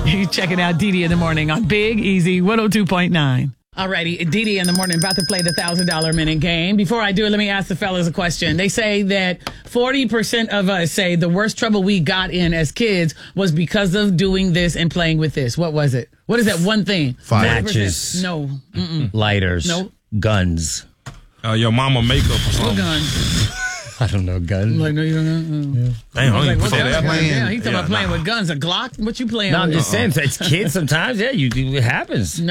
You're checking out Didi in the Morning on Big Easy 102.9. Alrighty, Didi in the Morning, about to play the $1,000 minute game. Before I do it, let me ask the fellas a question. They say that 40% of us say the worst trouble we got in as kids was because of doing this and playing with this. What was it? What is that one thing? Matches. No. Lighters. Nope. Guns. Your mama makeup or something. What gun? I don't know, guns. Like, no, you don't know. Damn, I ain't What put that. Damn, he's talking about playing with guns. A Glock? What you playing No, I'm with? just saying, it's kids sometimes. Yeah, it happens.